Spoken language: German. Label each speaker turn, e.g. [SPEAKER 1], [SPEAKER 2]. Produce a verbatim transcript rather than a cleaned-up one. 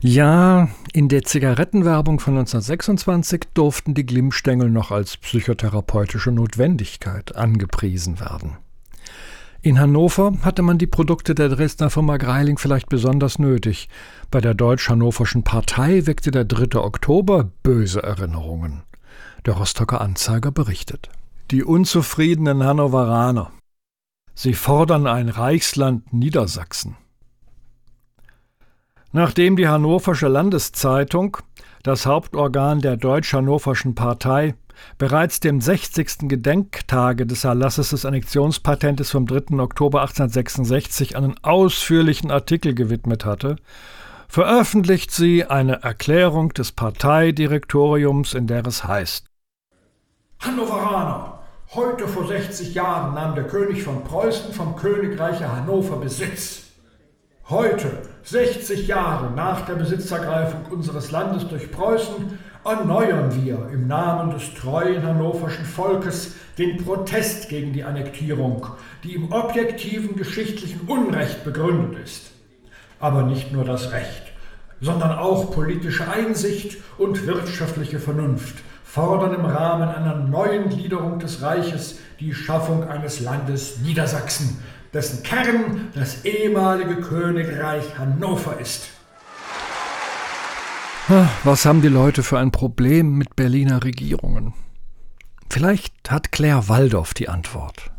[SPEAKER 1] Ja, in der Zigarettenwerbung von neunzehnhundertsechsundzwanzig durften die Glimmstängel noch als psychotherapeutische Notwendigkeit angepriesen werden. In Hannover hatte man die Produkte der Dresdner Firma Greiling vielleicht besonders nötig. Bei der Deutsch-Hannoverschen Partei weckte der dritte Oktober böse Erinnerungen. Der Rostocker Anzeiger berichtet: Die unzufriedenen Hannoveraner. Sie fordern ein Reichsland Niedersachsen. Nachdem die Hannoversche Landeszeitung, das Hauptorgan der Deutsch-Hannoverschen Partei, bereits dem sechzigsten Gedenktage des Erlasses des Annexionspatentes vom dritten Oktober achtzehnhundertsechsundsechzig einen ausführlichen Artikel gewidmet hatte, veröffentlicht sie eine Erklärung des Parteidirektoriums, in der es heißt:
[SPEAKER 2] Hannoveraner, heute vor sechzig Jahren nahm der König von Preußen vom Königreiche Hannover Besitz. Heute, sechzig Jahre nach der Besitzergreifung unseres Landes durch Preußen, erneuern wir im Namen des treuen hannoverschen Volkes den Protest gegen die Annektierung, die im objektiven geschichtlichen Unrecht begründet ist. Aber nicht nur das Recht, sondern auch politische Einsicht und wirtschaftliche Vernunft fordern im Rahmen einer neuen Gliederung des Reiches die Schaffung eines Landes Niedersachsen, dessen Kern das ehemalige Königreich Hannover ist.
[SPEAKER 1] Was haben die Leute für ein Problem mit Berliner Regierungen? Vielleicht hat Claire Waldoff die Antwort.